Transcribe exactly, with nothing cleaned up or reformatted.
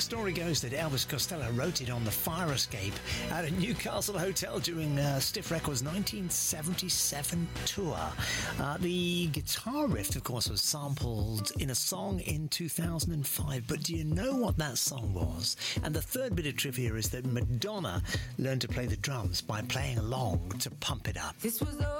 Story goes that Elvis Costello wrote it on the fire escape at a Newcastle hotel during uh, Stiff Records' nineteen seventy-seven tour. Uh, the guitar riff, of course, was sampled in a song in two thousand five, but do you know what that song was? And the third bit of trivia is that Madonna learned to play the drums by playing along to pump it up. This was